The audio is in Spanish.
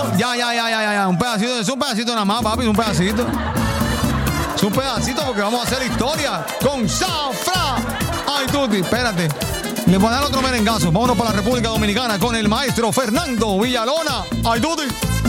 Ya. Un pedacito, es un pedacito nada más, papi, es un pedacito. Es un pedacito porque vamos a hacer historia con Zafra. Ay, Tuti, espérate. Le voy a dar otro merengazo. Vámonos para la República Dominicana con el maestro Fernando Villalona. Ay, Tuti.